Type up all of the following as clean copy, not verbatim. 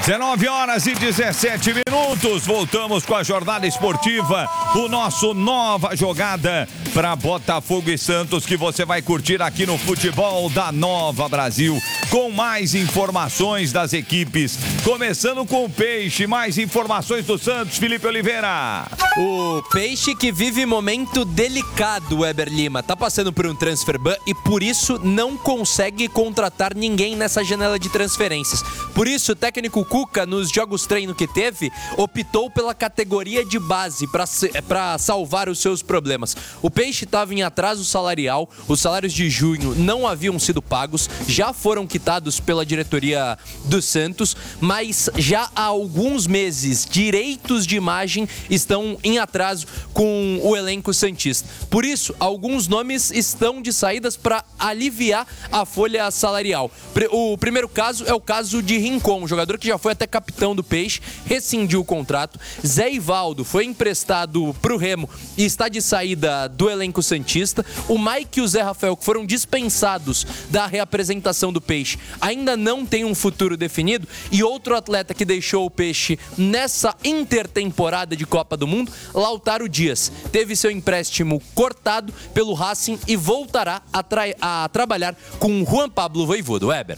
19 horas e 17 minutos, voltamos com a jornada esportiva, o nosso Nova Jogada para Botafogo e Santos, que você vai curtir aqui no Futebol da Nova Brasil, com mais informações das equipes, começando com o Peixe, mais informações do Santos, Felipe Oliveira. O Peixe que vive momento delicado, Weber Lima, tá passando por um transfer ban e por isso não consegue contratar ninguém nessa janela de transferências. Por isso, o técnico Cuca, nos jogos treino que teve, optou pela categoria de base para salvar os seus problemas. O Peixe estava em atraso salarial, os salários de junho não haviam sido pagos, já foram quitados pela diretoria do Santos, mas já há alguns meses direitos de imagem estão em atraso com o elenco santista. Por isso, alguns nomes estão de saídas para aliviar a folha salarial. O primeiro caso é o caso de Rincon, um jogador que já foi até capitão do Peixe, rescindiu o contrato. Zé Ivaldo foi emprestado para o Remo e está de saída do elenco santista. O Mike e o Zé Rafael, que foram dispensados da reapresentação do Peixe, ainda não tem um futuro definido. E outro atleta que deixou o Peixe nessa intertemporada de Copa do Mundo, Lautaro Dias, teve seu empréstimo cortado pelo Racing e voltará a trabalhar com Juan Pablo Voivoda. Weber.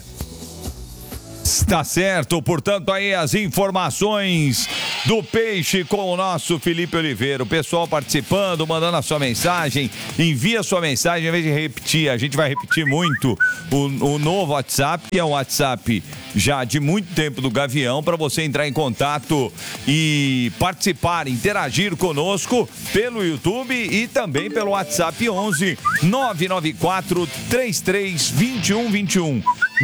Está certo, portanto, aí as informações do Peixe com o nosso Felipe Oliveira. O pessoal participando, mandando a sua mensagem. Envia a sua mensagem, em vez de repetir, a gente vai repetir muito o novo WhatsApp, que é um WhatsApp já de muito tempo do Gavião, para você entrar em contato e participar, interagir conosco pelo YouTube e também pelo WhatsApp 11 994 33 21 21.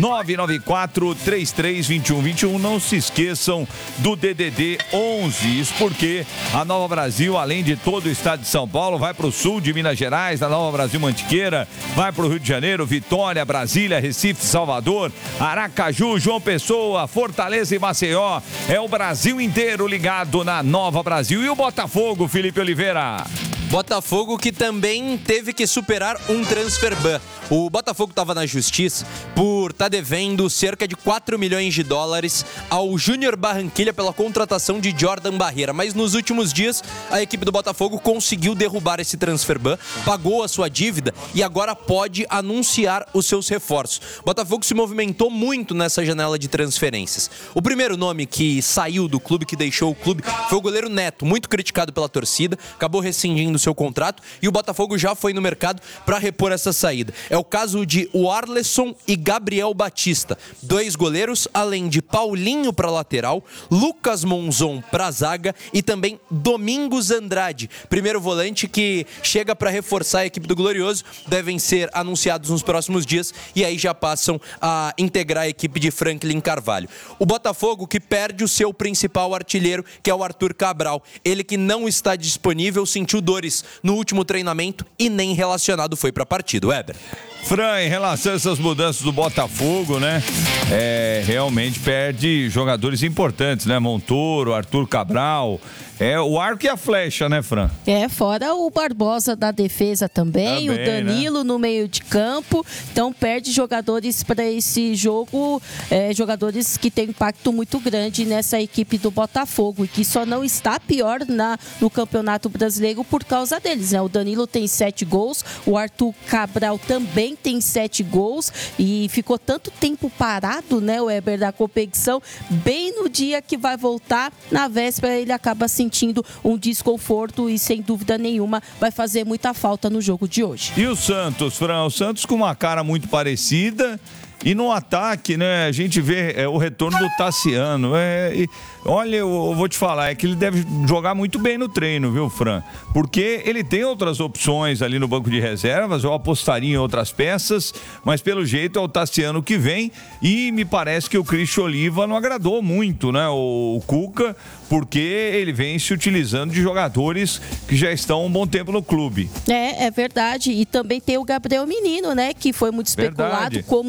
994 33 21 21. Não se esqueçam do DDD 11. Isso porque a Nova Brasil, além de todo o estado de São Paulo, vai para o sul de Minas Gerais, a Nova Brasil Mantiqueira, vai para o Rio de Janeiro, Vitória, Brasília, Recife, Salvador, Aracaju, João Pessoa, Fortaleza e Maceió. É o Brasil inteiro ligado na Nova Brasil. E o Botafogo, Felipe Oliveira? Botafogo que também teve que superar um transfer ban. O Botafogo estava na justiça por estar devendo cerca de 4 milhões de dólares ao Júnior Barranquilla pela contratação de Jordan Barreira. Mas nos últimos dias, a equipe do Botafogo conseguiu derrubar esse transfer ban, pagou a sua dívida e agora pode anunciar os seus reforços. O Botafogo se movimentou muito nessa janela de transferências. O primeiro nome que saiu do clube, que deixou o clube, foi o goleiro Neto, muito criticado pela torcida, acabou rescindindo seu contrato e o Botafogo já foi no mercado para repor essa saída. É o caso de Arleson e Gabriel Batista, dois goleiros, além de Paulinho para lateral, Lucas Monzon para zaga e também Domingos Andrade, primeiro volante que chega para reforçar a equipe do Glorioso, devem ser anunciados nos próximos dias e aí já passam a integrar a equipe de Franklin Carvalho. O Botafogo que perde o seu principal artilheiro, que é o Arthur Cabral, ele que não está disponível, sentiu dores no último treinamento e nem relacionado foi para a partida. Weber. Fran, em relação a essas mudanças do Botafogo, né? Realmente perde jogadores importantes, né? Montoro, Arthur Cabral. O arco e a flecha, né, Fran? Fora o Barbosa da defesa também, o Danilo, né, no meio de campo. Então perde jogadores para esse jogo, jogadores que têm impacto muito grande nessa equipe do Botafogo e que só não está pior no Campeonato Brasileiro por causa deles, né? O Danilo tem 7 gols, o Arthur Cabral também tem 7 gols e ficou tanto tempo parado, né, o Weber, da competição, bem no dia que vai voltar, na véspera ele acaba sentindo um desconforto e sem dúvida nenhuma vai fazer muita falta no jogo de hoje. E o Santos, Fran? O Santos com uma cara muito parecida. E no ataque, né, a gente vê o retorno do Tassiano. Olha, eu vou te falar, que ele deve jogar muito bem no treino, viu, Fran? Porque ele tem outras opções ali no banco de reservas, eu apostaria em outras peças, mas pelo jeito é o Tassiano que vem e me parece que o Cristian Oliva não agradou muito, né, o Cuca, porque ele vem se utilizando de jogadores que já estão um bom tempo no clube. É verdade, e também tem o Gabriel Menino, né, que foi muito especulado como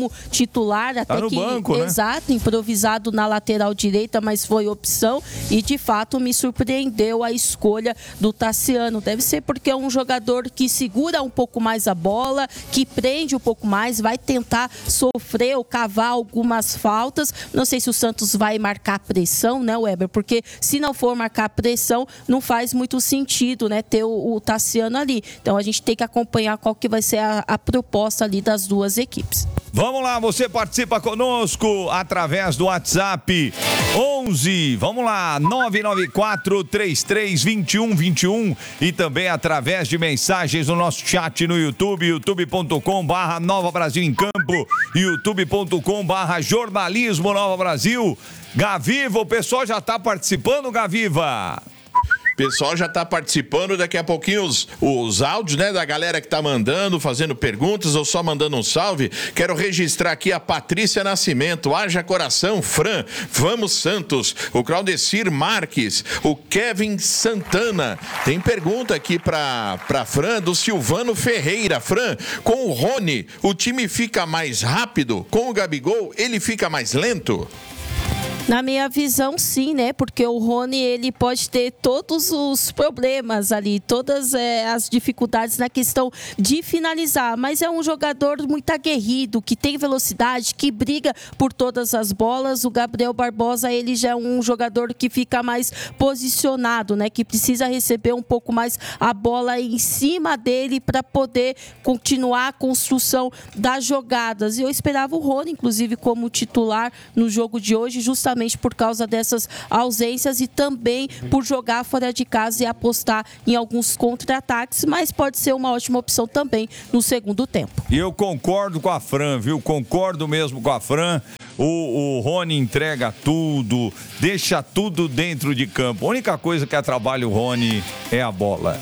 titular, até no que banco, né? Exato, improvisado na lateral direita, mas foi opção e de fato me surpreendeu a escolha do Tassiano. Deve ser porque é um jogador que segura um pouco mais a bola, que prende um pouco mais, vai tentar sofrer ou cavar algumas faltas. Não sei se o Santos vai marcar pressão, né, Weber? Porque se não for marcar pressão, não faz muito sentido, né, ter o Tassiano ali. Então a gente tem que acompanhar qual que vai ser a proposta ali das duas equipes. Vamos lá, você participa conosco através do WhatsApp 11, vamos lá, 994-33-2121 e também através de mensagens no nosso chat no YouTube, youtube.com/Nova Brasil em Campo, youtube.com/Jornalismo Nova Brasil. Gaviva, o pessoal já está participando, Gaviva? O pessoal já está participando, daqui a pouquinho os áudios, né, da galera que está mandando, fazendo perguntas ou só mandando um salve. Quero registrar aqui a Patrícia Nascimento, haja coração, Fran, vamos Santos, o Claudecir Marques, o Kevin Santana. Tem pergunta aqui para Fran, do Silvano Ferreira. Fran, com o Rony, o time fica mais rápido? Com o Gabigol, ele fica mais lento? Na minha visão, sim, né? Porque o Rony, ele pode ter todos os problemas ali, todas as dificuldades na questão de finalizar, mas é um jogador muito aguerrido, que tem velocidade, que briga por todas as bolas. O Gabriel Barbosa, ele já é um jogador que fica mais posicionado, né? Que precisa receber um pouco mais a bola em cima dele para poder continuar a construção das jogadas. E eu esperava o Rony, inclusive, como titular no jogo de hoje, justamente por causa dessas ausências e também por jogar fora de casa e apostar em alguns contra-ataques, mas pode ser uma ótima opção também no segundo tempo. E eu concordo com a Fran, viu? Concordo mesmo com a Fran. O Rony entrega tudo, deixa tudo dentro de campo. A única coisa que atrapalha o Rony é a bola.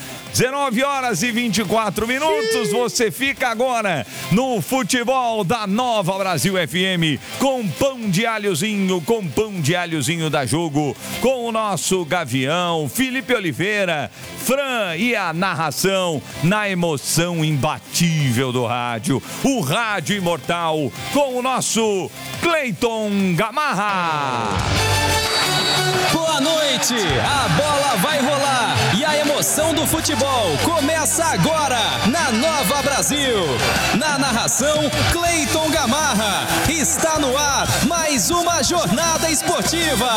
19h24, você fica agora no futebol da Nova Brasil FM com pão de alhozinho da Jogo, com o nosso Gavião, Felipe Oliveira, Fran e a narração na emoção imbatível do rádio, o rádio imortal, com o nosso Cleiton Gamarra. Boa noite, a bola vai rolar e a emoção do futebol começa agora na Nova Brasil. Na narração, Cleiton Gamarra. Está no ar mais uma jornada esportiva.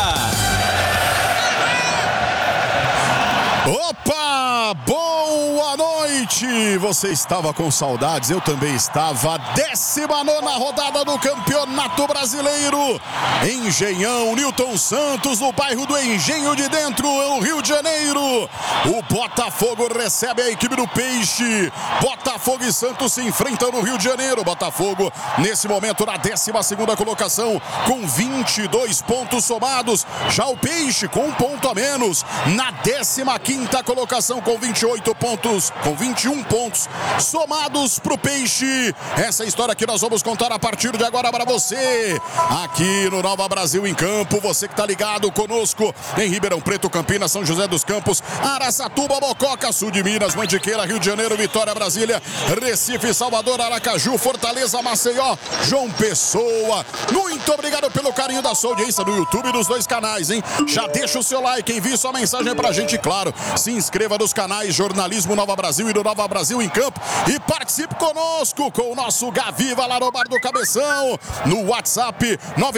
Opa! Boa noite! Você estava com saudades, eu também estava. 19ª rodada do Campeonato Brasileiro. Engenhão, Newton Santos, no bairro do Engenho de Dentro, no Rio de Janeiro. O Botafogo recebe a equipe do Peixe. Botafogo e Santos se enfrentam no Rio de Janeiro. Botafogo, nesse momento, na 12ª colocação, com 22 pontos somados. Já o Peixe, com um ponto a menos, na 15ª colocação, com 28 pontos, com 21 pontos somados pro Peixe. Essa história que nós vamos contar a partir de agora para você, aqui no Nova Brasil em Campo. Você que tá ligado conosco em Ribeirão Preto, Campinas, São José dos Campos, Araçatuba, Mococa, sul de Minas, Mantiqueira, Rio de Janeiro, Vitória, Brasília, Recife, Salvador, Aracaju, Fortaleza, Maceió, João Pessoa. Muito obrigado pelo carinho da sua audiência no YouTube dos dois canais, hein? Já deixa o seu like, envie sua mensagem pra gente, claro. Se inscreva nos canais Jornalismo Nova Brasil e do Nova Brasil em Campo e participe conosco com o nosso Gaviva lá no Bar do Cabeção, no WhatsApp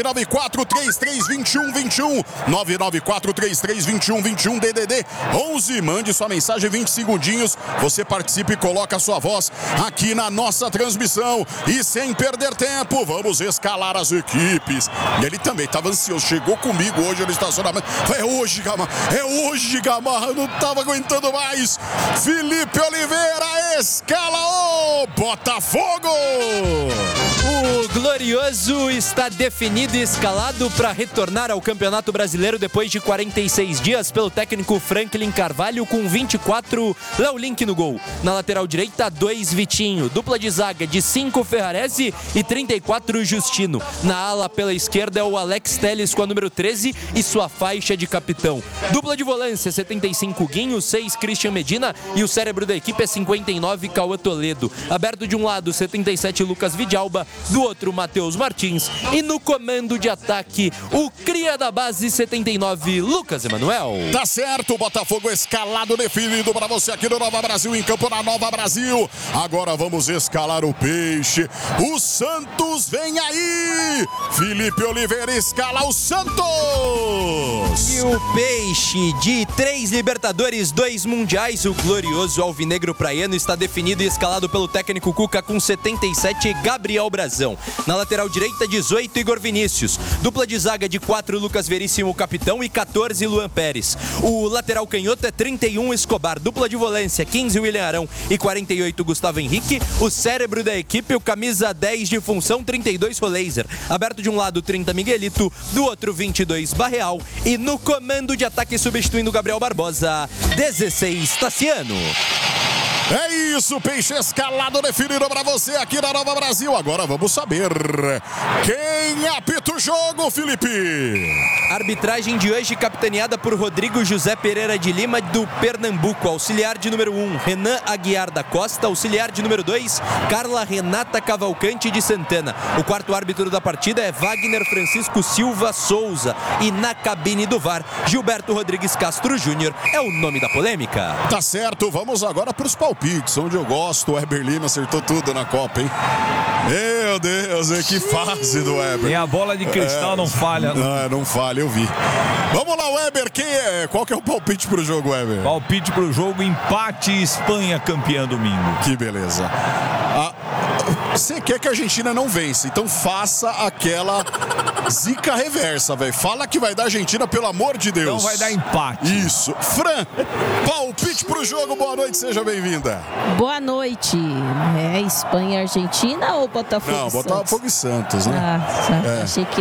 994-332121, 994-332121, DDD 11. Mande sua mensagem, 20 segundinhos, você participe e coloca a sua voz aqui na nossa transmissão. E sem perder tempo, vamos escalar as equipes. E ele também estava ansioso, chegou comigo hoje no estacionamento. É hoje, Gamarra, eu não tava aguentando mais. Felipe Oliveira, escala o Botafogo! O Glorioso está definido e escalado para retornar ao Campeonato Brasileiro depois de 46 dias pelo técnico Franklin Carvalho, com 24, Léo Link no gol. Na lateral direita, 2 Vitinho. Dupla de zaga de 5 Ferrarese e 34 Justino. Na ala pela esquerda é o Alex Telles com a número 13 e sua faixa de capitão. Dupla de volância, 75 Guinho, 6 Christian Medina e o cérebro da equipe é 59, Cauã Toledo. Aberto de um lado, 77, Lucas Vidalba, do outro, Matheus Martins. E no comando de ataque, o cria da base, 79, Lucas Emanuel. Tá certo, Botafogo escalado definido para você aqui no Nova Brasil, em campo na Nova Brasil. Agora vamos escalar o Peixe. O Santos vem aí! Felipe Oliveira escala o Santos! E o Peixe, de 3 Libertadores, 2 Mundiais, o glorioso alvinegro praiano está definido e escalado pelo técnico Cuca com 77, Gabriel Brazão. Na lateral direita, 18, Igor Vinícius. Dupla de zaga de 4, Lucas Veríssimo, capitão, e 14, Luan Pérez. O lateral canhoto é 31, Escobar. Dupla de volância, 15, William Arão, e 48, Gustavo Henrique. O cérebro da equipe, o camisa 10 de função, 32, Roleiser. Aberto de um lado, 30, Miguelito, do outro, 22, Barreal. E no comando de ataque, substituindo Gabriel Barbosa, 16, Tassiano. É isso, Peixe escalado definido para você aqui na Nova Brasil. Agora vamos saber quem apita o jogo, Felipe. Arbitragem de hoje capitaneada por Rodrigo José Pereira de Lima, do Pernambuco. Auxiliar de número 1, Renan Aguiar da Costa. Auxiliar de número 2, Carla Renata Cavalcante de Santana. O quarto árbitro da partida é Wagner Francisco Silva Souza. E na cabine do VAR, Gilberto Rodrigues Castro Júnior é o nome da polêmica. Tá certo, vamos agora para os palpites, onde eu gosto. O Weber Lima acertou tudo na Copa, hein? Meu Deus, que fase do Weber. E a bola de cristal não falha. Não falha, eu vi. Vamos lá, Weber, qual que é o palpite pro jogo, Weber? Palpite pro jogo, empate, Espanha campeã domingo. Que beleza. Você quer que a Argentina não vença, então faça aquela zica reversa, velho. Fala que vai dar Argentina, pelo amor de Deus. Então vai dar empate. Isso. Fran, palpite pro jogo, boa noite, seja bem-vinda. Boa noite. É Espanha e Argentina ou Botafogo? Não, Santos? Botafogo e Santos, né? Achei que